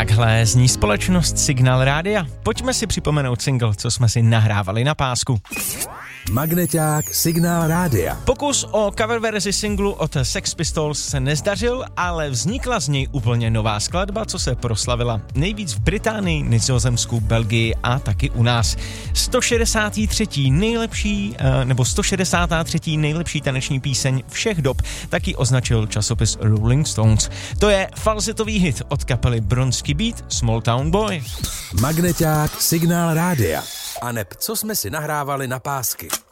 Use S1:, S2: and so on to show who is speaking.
S1: Takhle zní společnost Signál Rádia. Pojďme si připomenout single, co jsme si nahrávali na pásku.
S2: Magneťák Signál Rádia.
S1: Pokus o cover verzi singlu od Sex Pistols se nezdařil, ale vznikla z něj úplně nová skladba, co se proslavila nejvíc v Británii, Nizozemsku, Belgii a taky u nás. 163. nejlepší taneční píseň všech dob, taky označil časopis Rolling Stones. To je falzetový hit od kapely Bronský Beat, Small Town Boy.
S2: Magneťák Signál Rádia. A neb co jsme si nahrávali na pásky.